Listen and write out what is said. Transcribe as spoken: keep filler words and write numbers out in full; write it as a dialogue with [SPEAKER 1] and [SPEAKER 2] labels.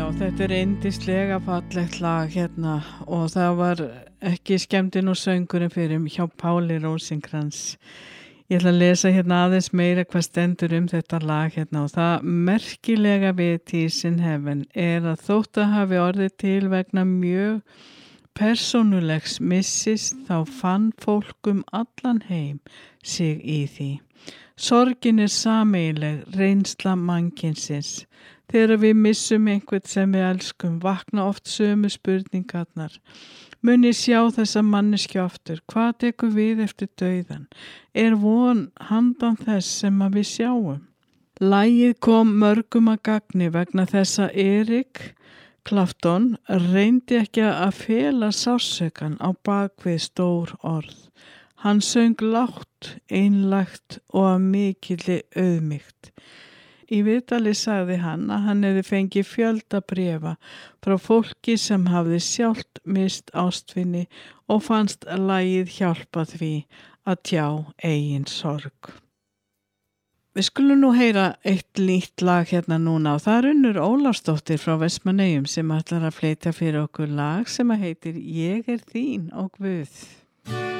[SPEAKER 1] Já, þetta er yndislega fallegt lag hérna og það var ekki skemmtinn og söngurinn fyrir hjá Páli Rósinkrans. Ég ætla að lesa hérna aðeins meira hvað stendur um þetta lag hérna og það merkilega við Tears in Heaven er að þótt að hafi orðið til vegna mjög persónulegs missis þá fann fólk um allan heim sig í því. Sorgin er sameiginleg reynsla mannkynsins. Þegar við missum einhvern sem við elskum, vakna oft sömu spurningarnar. Mun ég sjá þessa manneskju aftur? Hvað tekur við eftir dauðan? Er von handan þess sem að við sjáum? Lagið kom mörgum að gagni vegna þess að Eric Clapton reyndi ekki að fela sársaukann á bakvið stór orð. Hann söng lágt, einlægt og af mikilli auðmýkt. Í viðtali sagði hann að hann hefði fengið fjölda bréfa frá fólki sem hafði sjálft mist ástvinni og fannst lagið hjálpa því að tjá eigin sorg. Við skulum nú heyra eitt nýtt lag hérna núna og það er Unnur Ólafsdóttir frá Vestmannaeyjum sem ætlar að flytja fyrir okkur lag sem heitir Ég er þín og Guð.